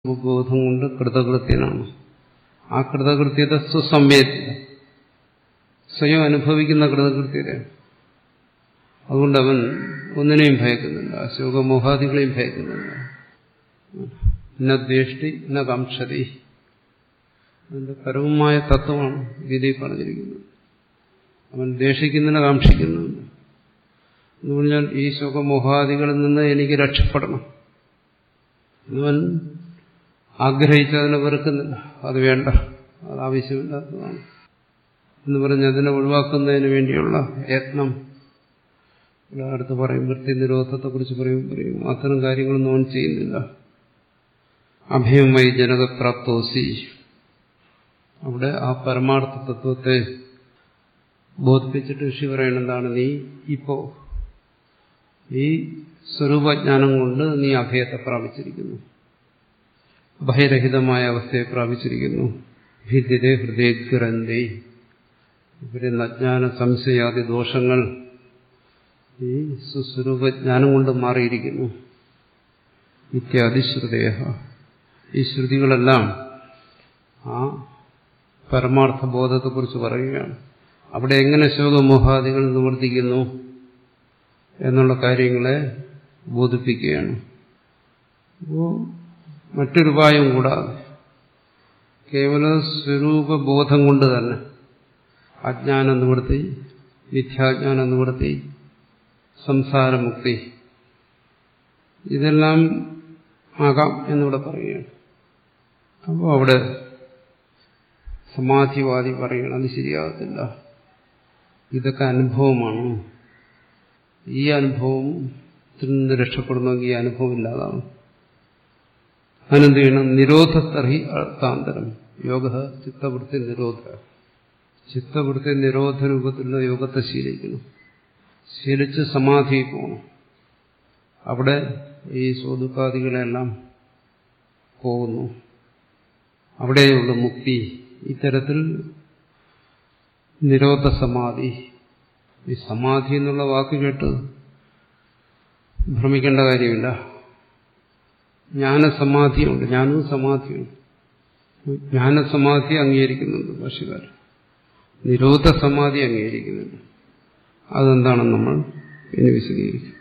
ബോധം കൊണ്ട് കൃതകൃത്യനാണ്. ആ കൃതകൃത്യത സുസംവേദ്യത, സ്വയം അനുഭവിക്കുന്ന കൃതകൃത്യതയാണ്. അതുകൊണ്ട് അവൻ ഒന്നിനെയും ഭയക്കുന്നില്ല, ശോകമോഹാദികളെയും ഭയക്കുന്നില്ല. ന ദ്വേഷ്ടി ന കാംക്ഷതി, അതിന്റെ പരമമായ തത്വമാണ് ഗീതയിൽ പറഞ്ഞിരിക്കുന്നത്. അവൻ ദ്വേഷിക്കുന്നില്ല, കാംക്ഷിക്കുന്നില്ല. എന്ന് പറഞ്ഞാൽ ഈ ശോകമോഹാദികളിൽ നിന്ന് എനിക്ക് രക്ഷപ്പെടണം എന്നവൻ ആഗ്രഹിച്ചതിനെ വെറുക്കുന്നില്ല. അത് വേണ്ട, അത് ആവശ്യമില്ലാത്തതാണ് എന്ന് പറഞ്ഞ് അതിനെ ഒഴിവാക്കുന്നതിന് വേണ്ടിയുള്ള യത്നം. അടുത്ത് പറയും, വൃത്തി നിരോധത്തെക്കുറിച്ച് പറയും അത്തരം കാര്യങ്ങളൊന്നും അവൻ ചെയ്യുന്നില്ല. അഭയമായി ജനകപ്രാപ്തോസി, അവിടെ ആ പരമാർത്ഥ തത്വത്തെ ബോധിപ്പിച്ചിട്ട് ഋഷി പറയുന്നതാണ്, നീ ഇപ്പോ ഈ സ്വരൂപജ്ഞാനം കൊണ്ട് നീ അഭയത്തെ പ്രാപിച്ചിരിക്കുന്നു, ഭയരഹിതമായ അവസ്ഥയെ പ്രാപിച്ചിരിക്കുന്നു. ഭിദ്യതേ ഹൃദയഗ്രന്ഥി, ഇവരുന്ന അജ്ഞാന സംശയാദി ദോഷങ്ങൾ ഈ സുസ്വരൂപജ്ഞാനം കൊണ്ട് മാറിയിരിക്കുന്നു. ഇത്യാദി ശ്രുതയ, ഈ ശ്രുതികളെല്ലാം ആ പരമാർത്ഥ ബോധത്തെക്കുറിച്ച് പറയുകയാണ്. അവിടെ എങ്ങനെ ശോകമോഹാദികൾ നിവർത്തിക്കുന്നു എന്നുള്ള കാര്യങ്ങളെ ബോധിപ്പിക്കുകയാണ്. അപ്പോൾ മറ്റൊരു ഉപായം കൂടാതെ കേവല സ്വരൂപബോധം കൊണ്ട് തന്നെ അജ്ഞാന നിവൃത്തി, മിഥ്യാജ്ഞാന നിവൃത്തി, സംസാരമുക്തി, ഇതെല്ലാം ആകാം എന്നിവിടെ പറയുകയാണ്. അപ്പോൾ അവിടെ സമാധിവാദി പറയണം, അത് ശരിയാകത്തില്ല, ഇതൊക്കെ അനുഭവമാണ്, ഈ അനുഭവത്തിൽ നിന്ന് രക്ഷപ്പെടണമെങ്കിൽ ഈ അനുഭവം ഇല്ലാതാണ്. അതിനെന്ത് ചെയ്യണം? നിരോധത്തർഹി അർത്ഥാന്തരം യോഗ ചിത്തവൃത്തി നിരോധ, ചിത്തവൃത്തി നിരോധ രൂപത്തിലുള്ള യോഗത്തെ ശീലിക്കണം. ശീലിച്ച് സമാധിയിൽ പോകണം. അവിടെ ഈ സ്വദുഃഖാദികളെല്ലാം പോകുന്നു, അവിടെയുള്ള മുക്തി. ഇത്തരത്തിൽ നിരോധ സമാധി, ഈ സമാധി എന്നുള്ള വാക്ക് കേട്ട് ഭ്രമിക്കേണ്ട കാര്യമില്ല. ജ്ഞാനസമാധിയുണ്ട്, ജ്ഞാനവും സമാധിയുണ്ട്. ജ്ഞാനസമാധി അംഗീകരിക്കുന്നുണ്ട് ഭാഷ്യകാരൻ, നിരോധ സമാധി അംഗീകരിക്കുന്നുണ്ട്. അതെന്താണെന്ന് നമ്മൾ ഇനി വിശദീകരിക്കും.